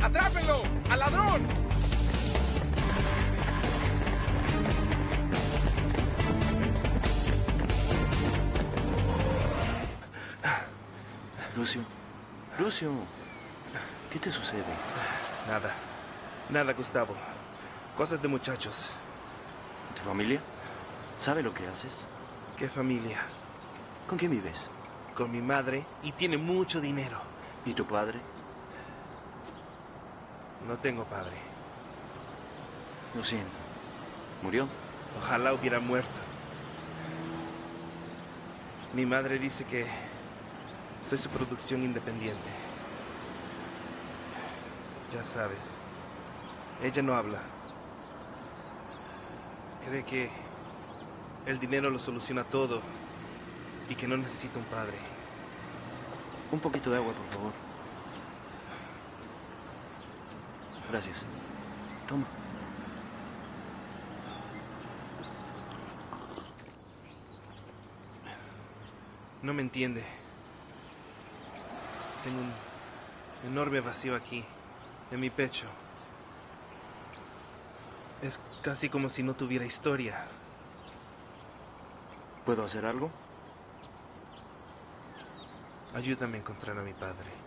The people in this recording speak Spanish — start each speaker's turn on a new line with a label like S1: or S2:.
S1: ¡Atrápenlo! ¡Al ladrón!
S2: Lucio. Lucio. ¿Qué te sucede?
S1: Nada. Nada, Gustavo. Cosas de muchachos.
S2: ¿Tu familia? ¿Sabe lo que haces?
S1: ¿Qué familia?
S2: ¿Con quién vives?
S1: Con mi madre y tiene mucho dinero.
S2: ¿Y tu padre?
S1: No tengo padre.
S2: Lo siento. ¿Murió?
S1: Ojalá hubiera muerto. Mi madre dice que soy su producción independiente. Ya sabes, ella no habla. Cree que el dinero lo soluciona todo y que no necesita un padre.
S2: Un poquito de agua, por favor. Gracias. Toma.
S1: No me entiende. Tengo un enorme vacío aquí, en mi pecho. Es casi como si no tuviera historia.
S2: ¿Puedo hacer algo?
S1: Ayúdame a encontrar a mi padre.